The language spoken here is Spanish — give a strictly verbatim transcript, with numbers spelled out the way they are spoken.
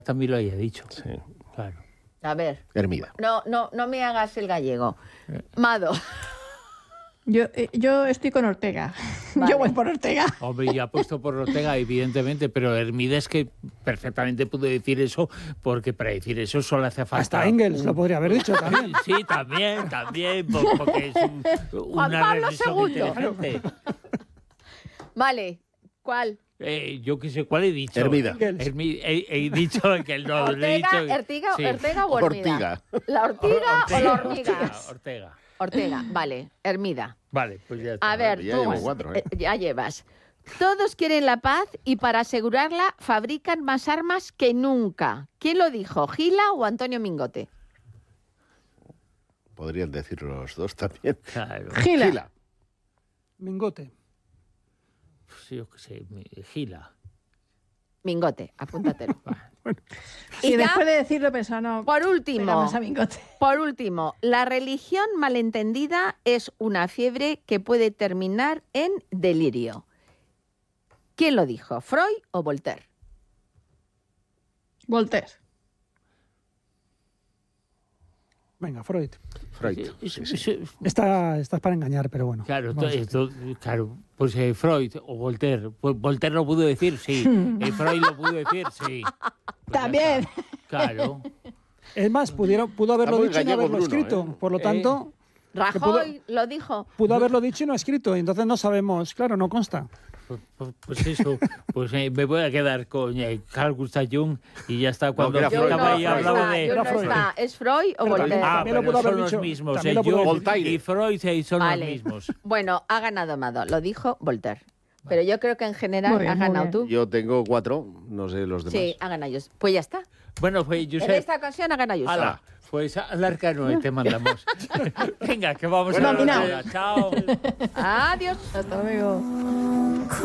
también lo haya dicho. Sí. Claro. A ver. Hermida. No, no, no me hagas el gallego. Mado. Yo, eh, yo estoy con Ortega. Vale. Yo voy por Ortega. Hombre, ya ha puesto por Ortega, evidentemente, pero Hermida es que perfectamente pudo decir eso, porque para decir eso solo hace falta... Hasta Engels un- lo podría haber dicho también. Sí, también, también, po- porque es un, Juan una Pablo reflexión segundo. inteligente. Vale. ¿Cuál? Eh, yo qué sé, ¿cuál he dicho? Hermida. Hermi- he, he dicho que el no, lo he Ortega, dicho... Ortega, sí. Ortega o Hermida. Ortiga. ¿La ortiga o la hormiga? Ortega, Ortega. Ortega, vale. Hermida. Vale, pues ya está. A ver, Ya tú, llevo cuatro, ¿eh? eh, ya llevas. Todos quieren la paz y para asegurarla fabrican más armas que nunca. ¿Quién lo dijo, Gila o Antonio Mingote? Podrían decir los dos también. Claro. Gila. Gila. Mingote. Pues yo qué sé, mi- Gila. Mingote, apúntatelo. Y Y ya, después de decirlo pensaba, no, por pega último, más a Mingote. por último, la religión malentendida es una fiebre que puede terminar en delirio. ¿Quién lo dijo, Freud o Voltaire? Voltaire. Venga, Freud. Freud. Es- Sí, sí. es- Está, estás para engañar, pero bueno. Claro, Vamos a ver. esto- claro, pues eh, Freud o Voltaire. Pues Voltaire lo pudo decir, sí. Eh, Freud lo pudo decir, sí. Pues ya También. está. Claro. Es más, pudieron, pudo haberlo muy dicho y no gallego haberlo Bruno, escrito. ¿eh? Por lo tanto, Rajoy lo dijo. pudo haberlo dicho y no escrito. Y entonces no sabemos, claro, no consta. Pues, pues- pues eso, pues eh, me voy a quedar con eh, Carl Gustav Jung y ya está. Cuando que era Jung Freud. estaba no, ahí no hablaba está, de... Jung no Era Freud. está. ¿Es Freud o Pero Voltaire? Ah, También lo pero pudo haber son dicho- los mismos. también eh, lo pudo Jung haber Voltaire. y Freud eh, son Vale. los mismos. Bueno, ha ganado Mado, lo dijo Voltaire. Pero yo creo que en general Muy bien, has muy ganado bien. tú. Yo tengo cuatro, no sé los demás. Sí, ha ganado yo. Pues ya está. Bueno, pues yo En sé... esta ocasión ha ganado yo. Hala, pues al arcano eh, te mandamos. Venga, que vamos Bueno, a la nominado. hora. Chao. Adiós. Hasta luego.